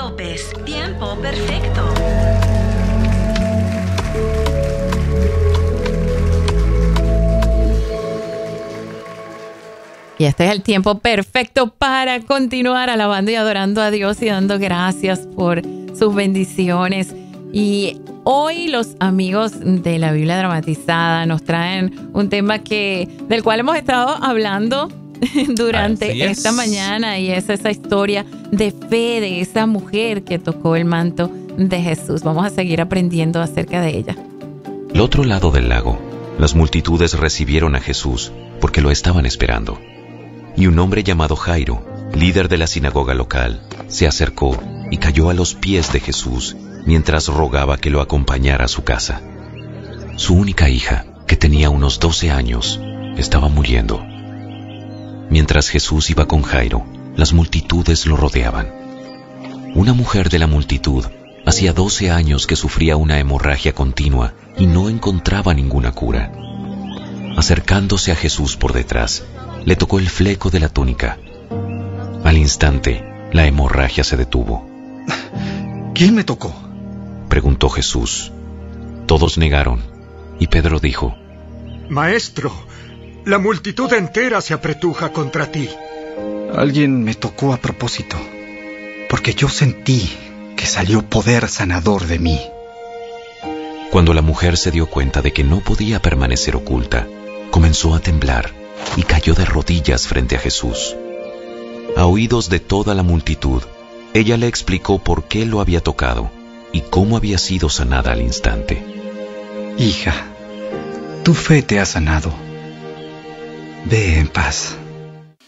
López, tiempo perfecto. Y este es el tiempo perfecto para continuar alabando y adorando a Dios y dando gracias por sus bendiciones. Y hoy los amigos de la Biblia Dramatizada nos traen un tema del cual hemos estado hablando durante esta mañana, y es esa historia de fe de esa mujer que tocó el manto de Jesús. Vamos a seguir aprendiendo acerca de ella. Al otro lado del lago, las multitudes recibieron a Jesús porque lo estaban esperando. Y un hombre llamado Jairo, líder de la sinagoga local, se acercó y cayó a los pies de Jesús mientras rogaba que lo acompañara a su casa. Su única hija, que tenía unos 12 años, estaba muriendo. Mientras Jesús iba con Jairo, las multitudes lo rodeaban. Una mujer de la multitud hacía 12 años que sufría una hemorragia continua y no encontraba ninguna cura. Acercándose a Jesús por detrás, le tocó el fleco de la túnica. Al instante, la hemorragia se detuvo. ¿Quién me tocó?, preguntó Jesús. Todos negaron, y Pedro dijo: Maestro, la multitud entera se apretuja contra ti. Alguien me tocó a propósito, porque yo sentí que salió poder sanador de mí. Cuando la mujer se dio cuenta de que no podía permanecer oculta, comenzó a temblar y cayó de rodillas frente a Jesús. A oídos de toda la multitud, ella le explicó por qué lo había tocado y cómo había sido sanada al instante. Hija, tu fe te ha sanado. Ve en paz.